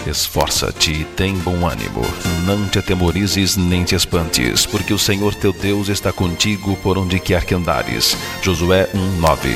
Esforça-te e tem bom ânimo. Não te atemorizes nem te espantes, porque o Senhor teu Deus está contigo por onde quer que andares. Josué 1:9.